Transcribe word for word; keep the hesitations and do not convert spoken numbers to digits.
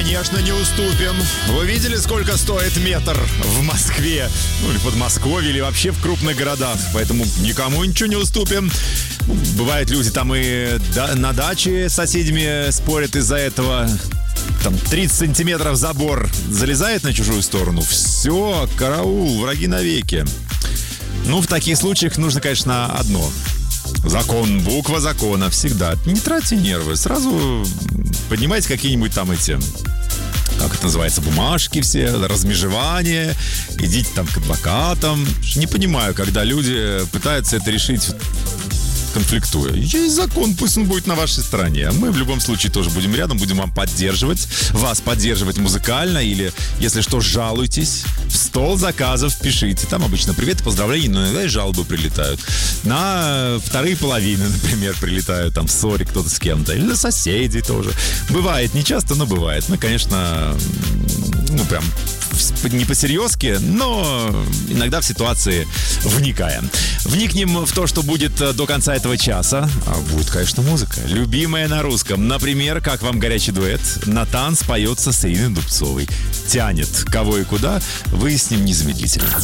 конечно, не уступим. Вы видели, сколько стоит метр в Москве? Ну, или в Подмосковье, или вообще в крупных городах. Поэтому никому ничего не уступим. Бывают люди там и на даче с соседями спорят из-за этого. Там тридцать сантиметров забор залезает на чужую сторону. Все, караул, враги навеки. Ну, в таких случаях нужно, конечно, одно. Закон, буква закона всегда. Не тратьте нервы. Сразу поднимайте какие-нибудь там эти, как это называется, бумажки все, размежевания. Идите там к адвокатам. Не понимаю, когда люди пытаются это решить конфликтуя. Есть закон, пусть он будет на вашей стороне. Мы в любом случае тоже будем рядом, будем вам поддерживать, вас поддерживать музыкально, или, если что, жалуйтесь. В стол заказов пишите. Там обычно привет и поздравления, но иногда и жалобы прилетают. На вторые половины, например, прилетают там в ссоре кто-то с кем-то. Или на соседей тоже. Бывает, не часто, но бывает. Мы, конечно, ну прям не по-серьезки, но иногда в ситуации вникаем. Вникнем в то, что будет до конца этого часа. А будет, конечно, музыка. Любимая на русском. Например, как вам горячий дуэт? Натан споется с Ириной Дубцовой. Тянет. Кого и куда? Выясним незамедлительно.